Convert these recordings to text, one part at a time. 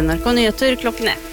NRK Nyheter klokken 1.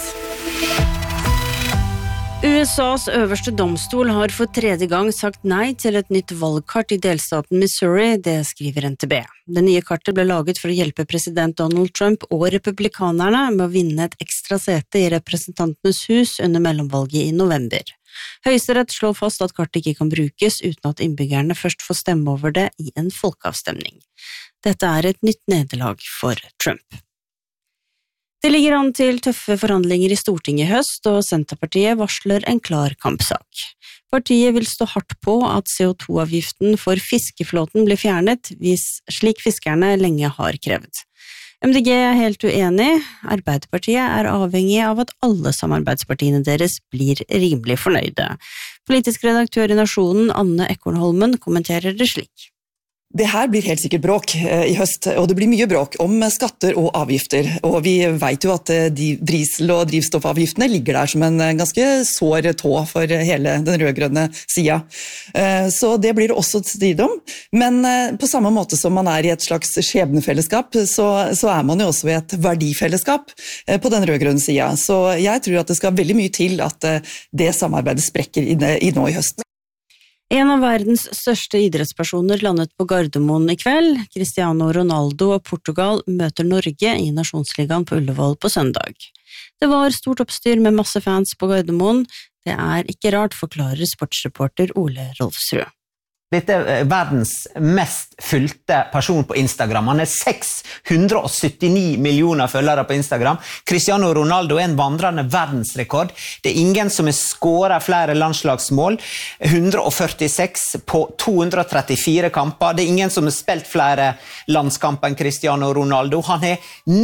USAs øverste domstol har for tredje gang sagt nei til et nytt valgkart i delstaten Missouri, det skriver NTB. Det nye kartet ble laget for å hjelpe president Donald Trump og republikanerne med å vinne et ekstra sete i representantenes hus under mellomvalget i november. Høyesterett slår fast at kartet ikke kan brukes uten at innbyggerne først får stemme over det i en folkeavstemning. Dette er et nytt nederlag for Trump. Det ligger an til tøffe forhandlinger i Stortinget i høst, og Senterpartiet varsler en klar kampsak. Partiet vil stå hardt på at CO2-avgiften for fiskeflåten blir fjernet, slik fiskerne lenge har krevd. MDG er helt uenig. Arbeiderpartiet er avhengig av at alle samarbeidspartiene deres blir rimelig fornøyde. Politisk redaktør i Nasjonen, Anne Ekornholmen, kommenterer det slik. Det her blir helt sikkert bråk i høst, og det blir mye bråk om skatter og avgifter. Og vi vet jo at diesel- og drivstoffavgiftene ligger der som en ganske sår tå for hele den rødgrønne sida. Så det blir det også strid om. Men på samme måte som man er i et slags skjebnefellesskap, så er man jo også i et verdifellesskap på den rødgrønne sida. Så jeg tror at det skal veldig mye til at det samarbeidet sprekker nå i høst. En av verdens største idrettspersoner landet på Gardermoen i kveld. Cristiano Ronaldo og Portugal møter Norge i Nasjonsligaen på Ullevål på søndag. Det var stort oppstyr med masse fans på Gardermoen. Det er ikke rart, forklarer sportsreporter Ole Rolfsrud. Dette er verdens mest fulgte person på Instagram. Han er 679 millioner følgere på Instagram. Cristiano Ronaldo er en vandrende verdensrekord. Det er ingen som har skåret flere landslagsmål. 146 på 234 kamper. Det er ingen som har spilt flere landskamper enn Cristiano Ronaldo. Han har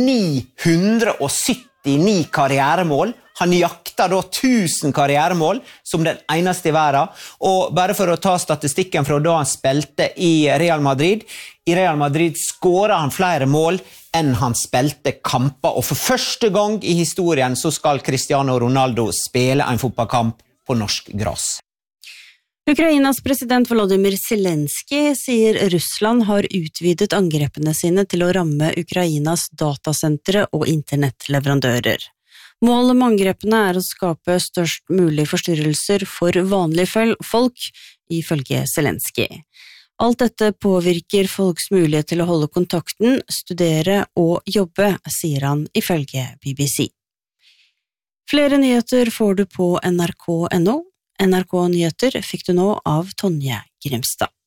979 karrieremål. Han jakter da 1000 karrieremål som den eneste i verden. Og bare for å ta statistikken fra da han spilte i Real Madrid. I Real Madrid skåret han flere mål enn han spilte kamper. Og for første gang i historien så skal Cristiano Ronaldo spille en fotballkamp på norsk gras. Ukrainas president Volodymyr Zelensky sier Russland har utvidet angrepene sine til å ramme Ukrainas datasentre og internettleverandører. Målet med angrepene er å skape størst mulig forstyrrelser for vanlige folk, ifølge Zelensky. Alt dette påvirker folks mulighet til å holde kontakten, studere og jobbe, sier han ifølge BBC. Flere nyheter får du på nrk.no. NRK Nyheter fikk du nå av Tonje Grimstad.